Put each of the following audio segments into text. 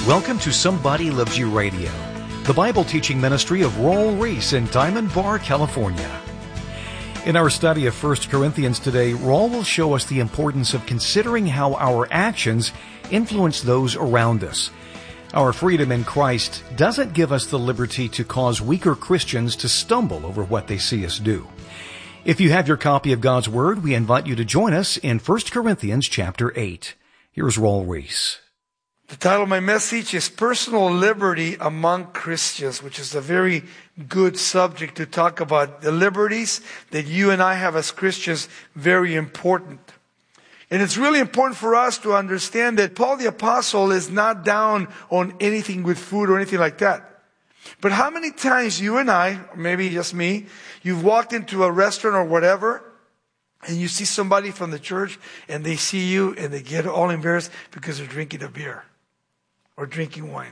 Welcome to Somebody Loves You Radio, the Bible teaching ministry of Raul Ries in Diamond Bar, California. In our study of 1 Corinthians today, Raul will show us the importance of considering how our actions influence those around us. Our freedom in Christ doesn't give us the liberty to cause weaker Christians to stumble over what they see us do. If you have your copy of God's Word, we invite you to join us in 1 Corinthians chapter 8. Here's Raul Ries. The title of my message is Personal Liberty Among Christians, which is a very good subject to talk about. The liberties that you and I have as Christians, very important. And it's really important for us to understand that Paul the Apostle is not down on anything with food or anything like that. But how many times you and I, or maybe just me, you've walked into a restaurant or whatever, and you see somebody from the church, and they see you, and they get all embarrassed because they're drinking a beer or drinking wine.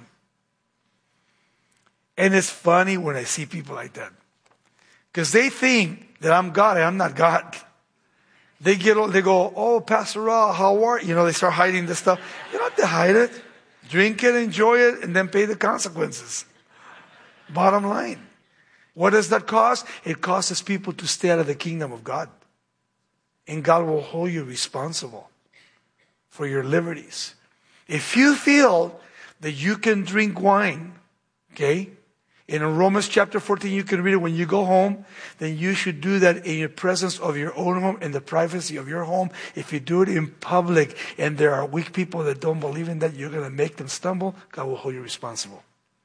And it's funny when I see people like that, because they think that I'm God and I'm not God. They go, oh, Pastor Raul, how are you? They start hiding this stuff. You don't have to hide it. Drink it, enjoy it, and then pay the consequences. Bottom line. What does that cost? It causes people to stay out of the kingdom of God. And God will hold you responsible for your liberties. If you feel that you can drink wine, okay? In Romans chapter 14, you can read it when you go home. Then you should do that in your presence of your own home, in the privacy of your home. If you do it in public and there are weak people that don't believe in that, you're going to make them stumble. God will hold you responsible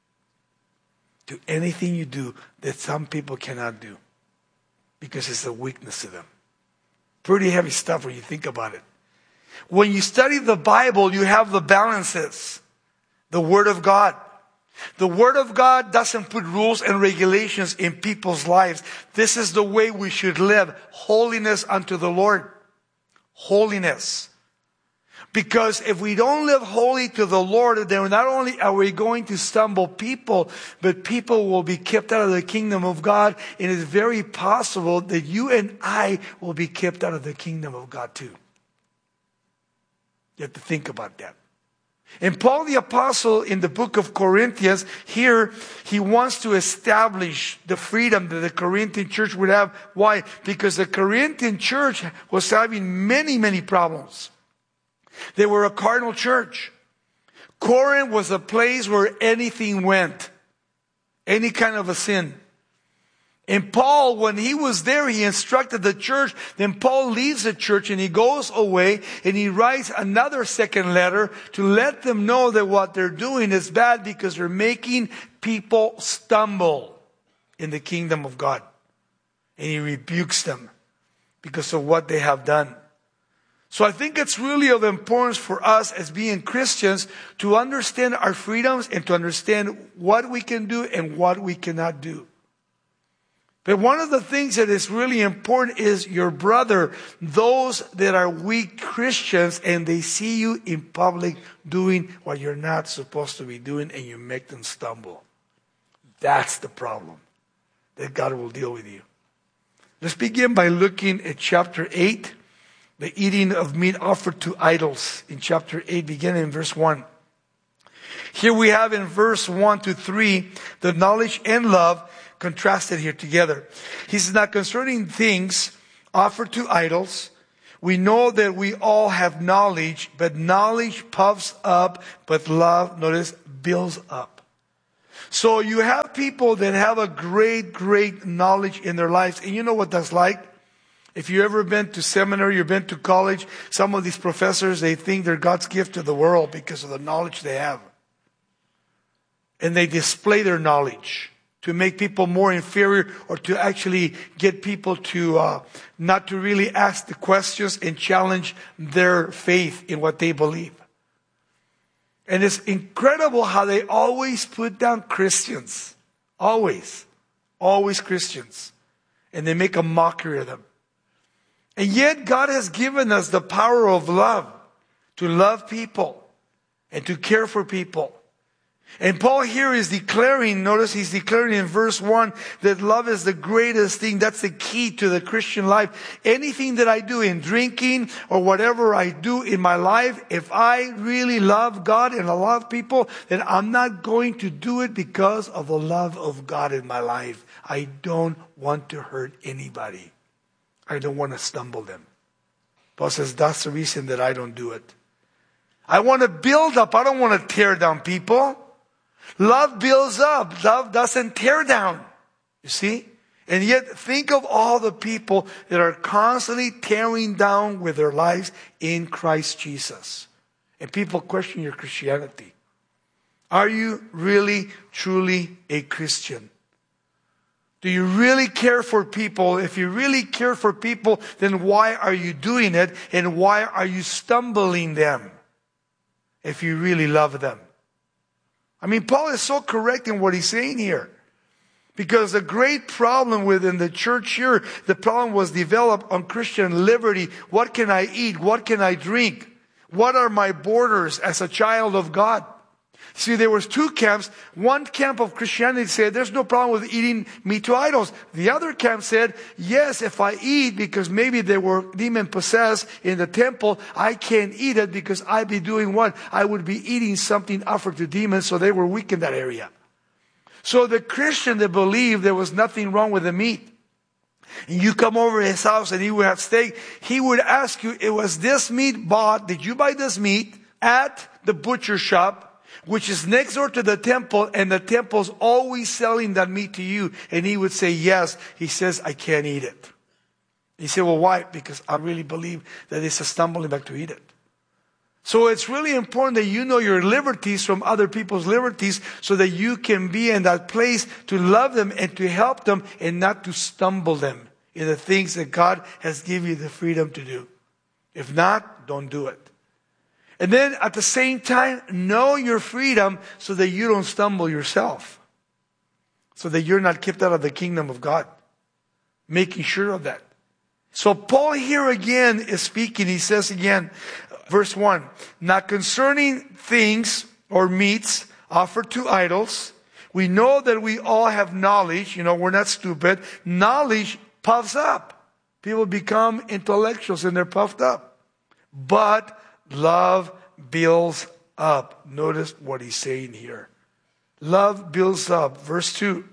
to anything you do that some people cannot do, because it's a weakness to them. Pretty heavy stuff when you think about it. When you study the Bible, you have the balances. The Word of God. The Word of God doesn't put rules and regulations in people's lives. This is the way we should live. Holiness unto the Lord. Holiness. Because if we don't live holy to the Lord, then not only are we going to stumble people, but people will be kept out of the kingdom of God. And it's very possible that you and I will be kept out of the kingdom of God too. You have to think about that. And Paul the Apostle in the book of Corinthians, here he wants to establish the freedom that the Corinthian church would have. Why? Because the Corinthian church was having many, many problems. They were a carnal church. Corinth was a place where anything went. Any kind of a sin. And Paul, when he was there, he instructed the church. Then Paul leaves the church and he goes away and he writes another second letter to let them know that what they're doing is bad, because they're making people stumble in the kingdom of God. And he rebukes them because of what they have done. So I think it's really of importance for us as being Christians to understand our freedoms and to understand what we can do and what we cannot do. But one of the things that is really important is your brother, those that are weak Christians, and they see you in public doing what you're not supposed to be doing, and you make them stumble. That's the problem that God will deal with you. Let's begin by looking at chapter 8, the eating of meat offered to idols. In chapter 8, beginning in verse 1. Here we have in verse 1 to 3, the knowledge and love contrasted here together. He says, now concerning things offered to idols, we know that we all have knowledge, but knowledge puffs up, but love, notice, builds up. So you have people that have a great knowledge in their lives. And you know what that's like? If you've ever been to seminary, you've been to college, some of these professors, they think they're God's gift to the world because of the knowledge they have. And they display their knowledge to make people more inferior, or to actually get people to not to really ask the questions and challenge their faith in what they believe. And it's incredible how they always put down Christians. Always Christians. And they make a mockery of them. And yet God has given us the power of love, to love people and to care for people. And Paul here is declaring, notice he's declaring in verse 1 that love is the greatest thing. That's the key to the Christian life. Anything that I do in drinking or whatever I do in my life, if I really love God and I love people, then I'm not going to do it because of the love of God in my life. I don't want to hurt anybody. I don't want to stumble them. Paul says that's the reason that I don't do it. I want to build up. I don't want to tear down people. Love builds up. Love doesn't tear down. You see? And yet think of all the people that are constantly tearing down with their lives in Christ Jesus. And people question your Christianity. Are you really, truly a Christian? Do you really care for people? If you really care for people, then why are you doing it? And why are you stumbling them? If you really love them. I mean, Paul is so correct in what he's saying here. Because the great problem within the church here, the problem was developed on Christian liberty. What can I eat? What can I drink? What are my borders as a child of God? See, there was two camps. One camp of Christianity said, there's no problem with eating meat to idols. The other camp said, yes, if I eat, because maybe they were demon possessed in the temple, I can't eat it because I'd be doing what? I would be eating something offered to demons, so they were weak in that area. So the Christian that believed there was nothing wrong with the meat, and you come over to his house and he would have steak, he would ask you, was this meat bought? Did you buy this meat at the butcher shop, which is next door to the temple, and the temple's always selling that meat to you? And he would say, yes. He says, I can't eat it. He said, well, why? Because I really believe that it's a stumbling block to eat it. So it's really important that you know your liberties from other people's liberties so that you can be in that place to love them and to help them and not to stumble them in the things that God has given you the freedom to do. If not, don't do it. And then at the same time, know your freedom so that you don't stumble yourself. So that you're not kept out of the kingdom of God. Making sure of that. So Paul here again is speaking. He says again, verse 1, now concerning things or meats offered to idols, we know that we all have knowledge. You know, we're not stupid. Knowledge puffs up. People become intellectuals and they're puffed up. But love builds up. Notice what he's saying here. Love builds up. Verse 2.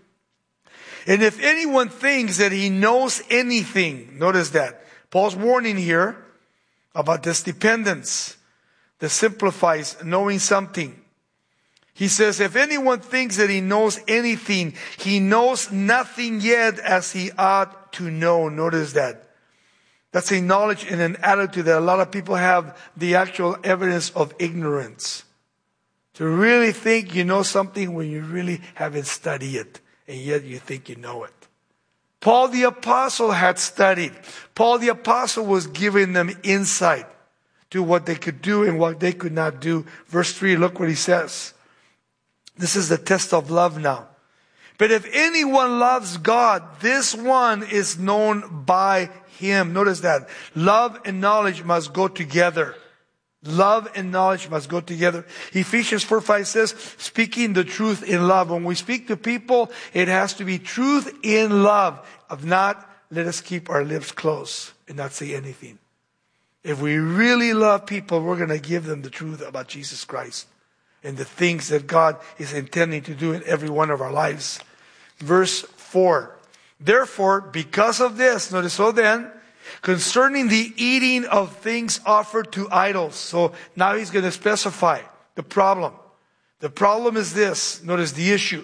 And if anyone thinks that he knows anything, notice that. Paul's warning here about this dependence that simplifies knowing something. He says, if anyone thinks that he knows anything, he knows nothing yet as he ought to know. Notice that. That's a knowledge and an attitude that a lot of people have, the actual evidence of ignorance. To really think you know something when you really haven't studied it, and yet you think you know it. Paul the Apostle had studied. Paul the Apostle was giving them insight to what they could do and what they could not do. Verse 3, look what he says. This is the test of love now. But if anyone loves God, this one is known by him. Notice that. Love and knowledge must go together. Love and knowledge must go together. Ephesians 4:5 says, speaking the truth in love. When we speak to people, it has to be truth in love. If not, let us keep our lips closed and not say anything. If we really love people, we're going to give them the truth about Jesus Christ and the things that God is intending to do in every one of our lives. Verse 4. Therefore, because of this, notice, so then, concerning the eating of things offered to idols. So now he's going to specify the problem. The problem is this. Notice the issue.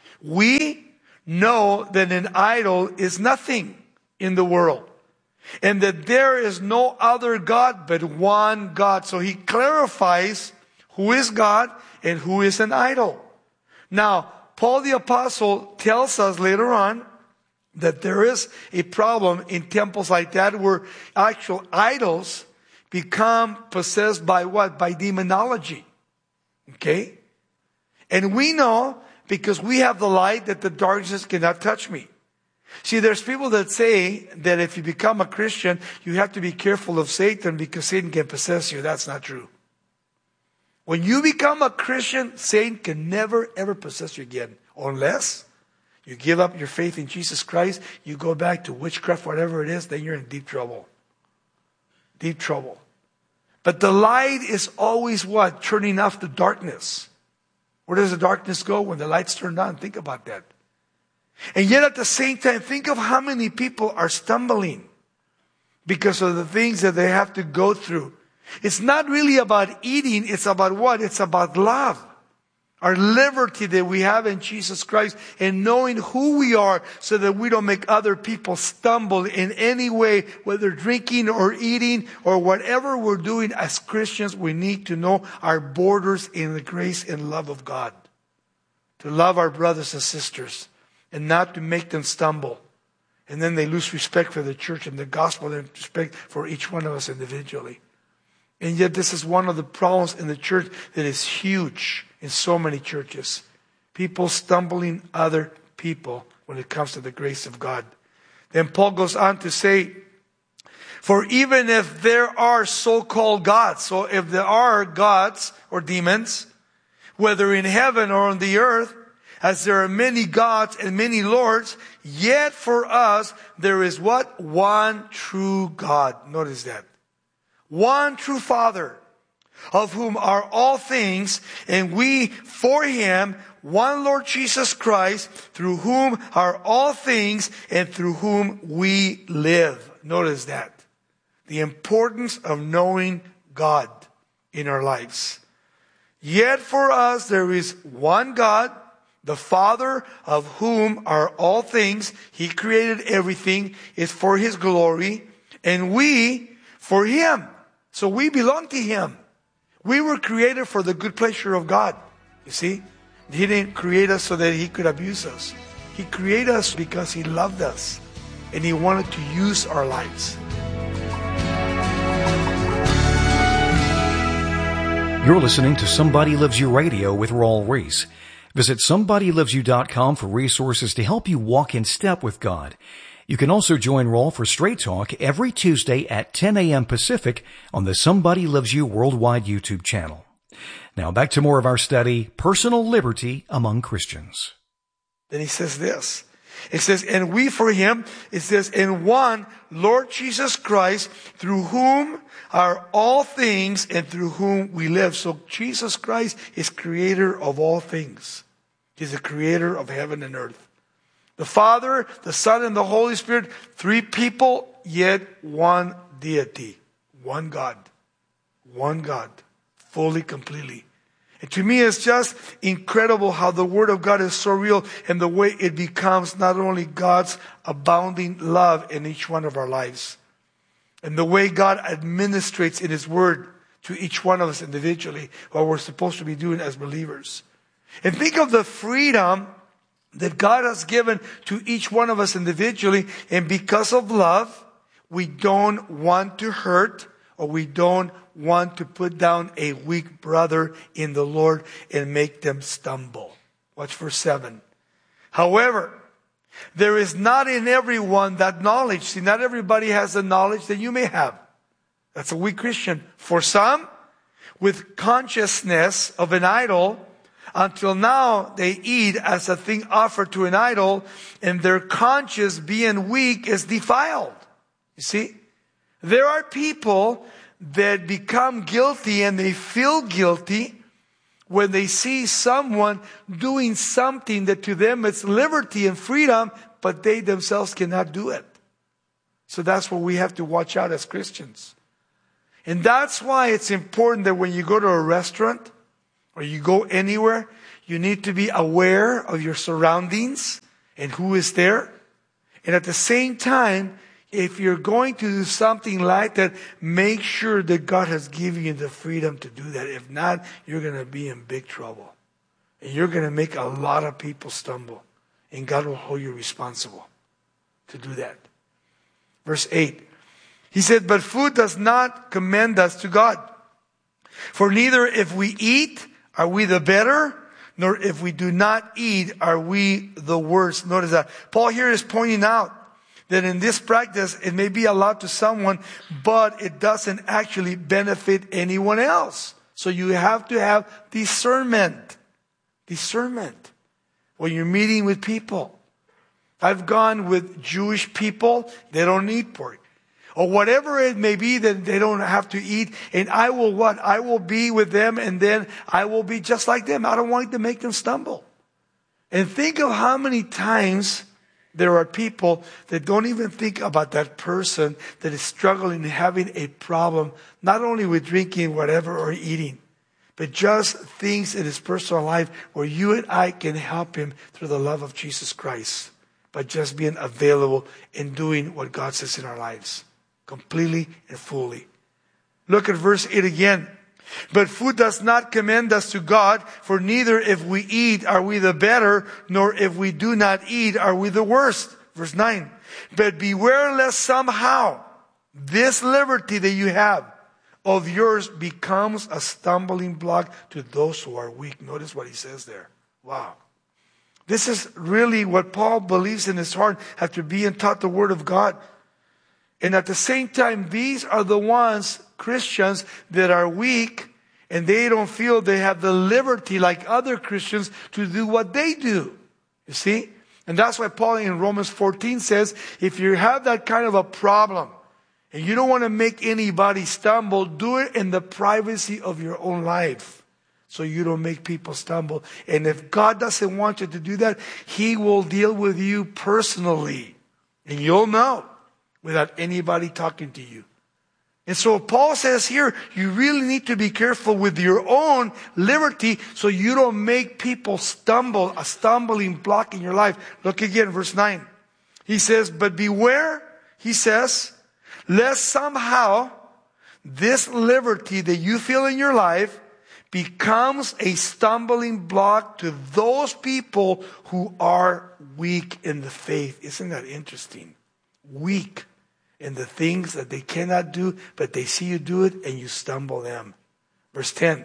We know that an idol is nothing in the world. And that there is no other God but one God. So he clarifies who is God and who is an idol. Now, Paul the Apostle tells us later on that there is a problem in temples like that where actual idols become possessed by what? By demonology. Okay? And we know, because we have the light, that the darkness cannot touch me. See, there's people that say that if you become a Christian, you have to be careful of Satan because Satan can possess you. That's not true. When you become a Christian, Satan can never, ever possess you again. Unless you give up your faith in Jesus Christ, you go back to witchcraft, whatever it is, then you're in deep trouble. Deep trouble. But the light is always what? Turning off the darkness. Where does the darkness go? When the light's turned on. Think about that. And yet at the same time, think of how many people are stumbling because of the things that they have to go through. It's not really about eating. It's about what? It's about love. Our liberty that we have in Jesus Christ and knowing who we are so that we don't make other people stumble in any way, whether drinking or eating or whatever we're doing as Christians. We need to know our borders in the grace and love of God. To love our brothers and sisters and not to make them stumble. And then they lose respect for the church and the gospel and respect for each one of us individually. And yet this is one of the problems in the church that is huge in so many churches. People stumbling other people when it comes to the grace of God. Then Paul goes on to say, for even if there are so-called gods, so if there are gods or demons, whether in heaven or on the earth, as there are many gods and many lords, yet for us there is what? One true God. Notice that. One true Father, of whom are all things, and we for Him, one Lord Jesus Christ, through whom are all things, and through whom we live. Notice that. The importance of knowing God in our lives. Yet for us there is one God, the Father, of whom are all things. He created everything. It's for His glory. And we for Him. So we belong to Him. We were created for the good pleasure of God. You see? He didn't create us so that He could abuse us. He created us because He loved us. And He wanted to use our lives. You're listening to Somebody Loves You Radio with Raul Ries. Visit somebodylovesyou.com for resources to help you walk in step with God. You can also join Raul for Straight Talk every Tuesday at 10 a.m. Pacific on the Somebody Loves You Worldwide YouTube channel. Now back to more of our study, Personal Liberty Among Christians. Then he says this. It says, and we for Him, it says, in one Lord Jesus Christ, through whom are all things and through whom we live. So Jesus Christ is creator of all things. He's the creator of heaven and earth. The Father, the Son, and the Holy Spirit, three people, yet one deity. One God. One God. Fully, completely. And to me, it's just incredible how the Word of God is so real and the way it becomes not only God's abounding love in each one of our lives, and the way God administrates in His Word to each one of us individually, what we're supposed to be doing as believers. And think of the freedom that God has given to each one of us individually. And because of love, we don't want to hurt or we don't want to put down a weak brother in the Lord and make them stumble. Watch verse 7. However, there is not in everyone that knowledge. See, not everybody has the knowledge that you may have. That's a weak Christian. For some, with consciousness of an idol, until now they eat as a thing offered to an idol, and their conscience being weak is defiled. You see? There are people that become guilty and they feel guilty when they see someone doing something that to them it's liberty and freedom, but they themselves cannot do it. So that's what we have to watch out as Christians. And that's why it's important that when you go to a restaurant or you go anywhere, you need to be aware of your surroundings and who is there. And at the same time, if you're going to do something like that, make sure that God has given you the freedom to do that. If not, you're going to be in big trouble. And you're going to make a lot of people stumble. And God will hold you responsible to do that. Verse 8. He said, but food does not commend us to God. For neither if we eat are we the better, nor if we do not eat are we the worse. Notice that. Paul here is pointing out that in this practice, it may be allowed to someone, but it doesn't actually benefit anyone else. So you have to have discernment. Discernment. When you're meeting with people. I've gone with Jewish people, they don't eat pork. Or whatever it may be that they don't have to eat. And I will what? I will be with them, and then I will be just like them. I don't want to make them stumble. And think of how many times there are people that don't even think about that person that is struggling and having a problem, not only with drinking, whatever, or eating, but just things in his personal life where you and I can help him through the love of Jesus Christ by just being available and doing what God says in our lives, completely and fully. Look at verse 8 again. But food does not commend us to God, for neither if we eat are we the better, nor if we do not eat are we the worst. Verse 9. But beware lest somehow this liberty that you have of yours becomes a stumbling block to those who are weak. Notice what he says there. Wow. This is really what Paul believes in his heart after being taught the Word of God. And at the same time, these are the ones, Christians, that are weak and they don't feel they have the liberty like other Christians to do what they do. You see? And that's why Paul in Romans 14 says, if you have that kind of a problem and you don't want to make anybody stumble, do it in the privacy of your own life so you don't make people stumble. And if God doesn't want you to do that, He will deal with you personally. And you'll know without anybody talking to you. And so Paul says here, you really need to be careful with your own liberty so you don't make people stumble, a stumbling block in your life. Look again, verse 9. He says, but beware, he says, lest somehow this liberty that you feel in your life becomes a stumbling block to those people who are weak in the faith. Isn't that interesting? Weak in the things that they cannot do, but they see you do it and you stumble them. Verse 10.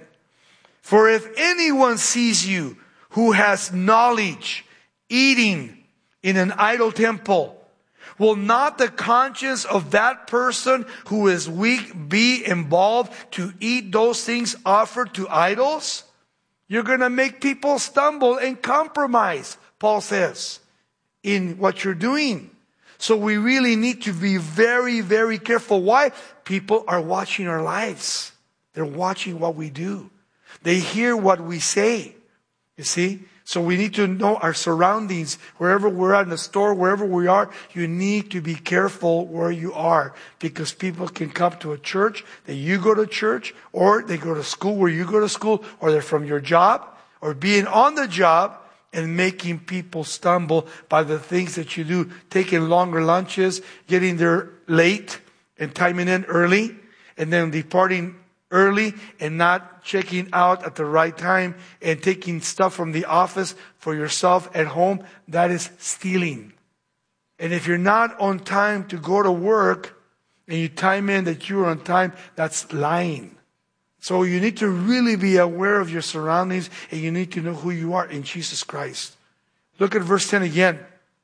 For if anyone sees you who has knowledge eating in an idol temple, will not the conscience of that person who is weak be involved to eat those things offered to idols? You're going to make people stumble and compromise, Paul says, in what you're doing. So we really need to be very, very careful. Why? People are watching our lives. They're watching what we do. They hear what we say. You see? So we need to know our surroundings. Wherever we're at in the store, wherever we are, you need to be careful where you are. Because people can come to a church that you go to church, or they go to school where you go to school, or they're from your job, or being on the job, and making people stumble by the things that you do. Taking longer lunches, getting there late, and timing in early, and then departing early and not checking out at the right time, and taking stuff from the office for yourself at home. That is stealing. And if you're not on time to go to work and you time in that you're on time, that's lying. So you need to really be aware of your surroundings, and you need to know who you are in Jesus Christ. Look at verse 10 again.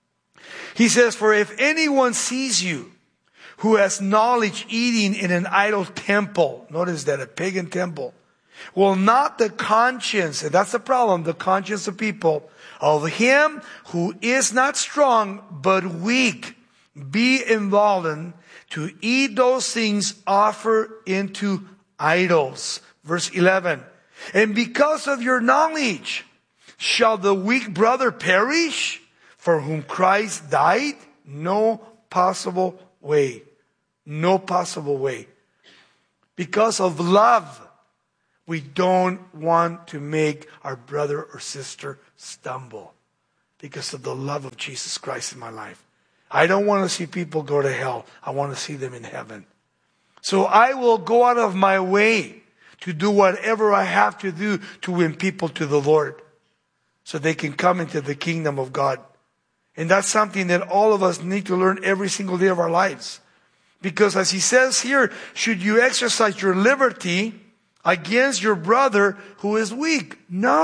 He says, for if anyone sees you who has knowledge eating in an idol temple, notice that, a pagan temple, will not the conscience, and that's the problem, the conscience of people, of him who is not strong but weak, be emboldened to eat those things offered into idols. Verse 11. And because of your knowledge, shall the weak brother perish for whom Christ died? No possible way. No possible way. Because of love, we don't want to make our brother or sister stumble. Because of the love of Jesus Christ in my life. I don't want to see people go to hell. I want to see them in heaven. So I will go out of my way to do whatever I have to do to win people to the Lord, so they can come into the kingdom of God. And that's something that all of us need to learn every single day of our lives. Because as he says here, should you exercise your liberty against your brother who is weak? No.